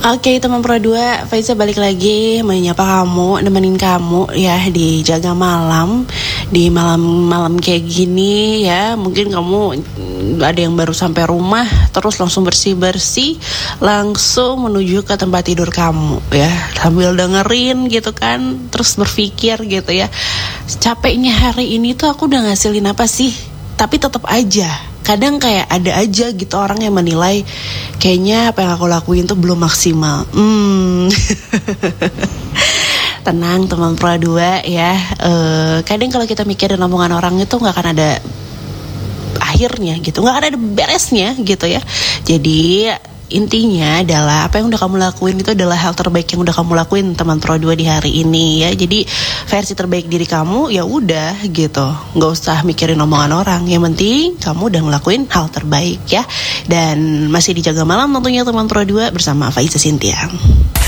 Oke teman Pro 2, Faiza balik lagi menyapa kamu, nemenin kamu ya di Jaga Malam. Di malam-malam kayak gini ya, mungkin kamu ada yang baru sampai rumah, terus langsung bersih-bersih, langsung menuju ke tempat tidur kamu ya, sambil dengerin gitu kan, terus berpikir gitu ya, capeknya hari ini tuh aku udah ngasilin apa sih? Tapi tetap aja kadang kayak ada aja gitu orang yang menilai kayaknya apa yang aku lakuin tuh belum maksimal. Tenang teman Pro 2 ya. Kadang kalau kita mikirin omongan orang itu gak akan ada akhirnya gitu, gak akan ada beresnya gitu ya. Jadi intinya adalah apa yang udah kamu lakuin itu adalah hal terbaik yang udah kamu lakuin teman Pro 2 di hari ini ya. Jadi versi terbaik diri kamu ya udah gitu, nggak usah mikirin omongan orang. Yang penting kamu udah ngelakuin hal terbaik ya. Dan masih dijaga malam tentunya teman Pro 2 bersama Faiza Cynthia.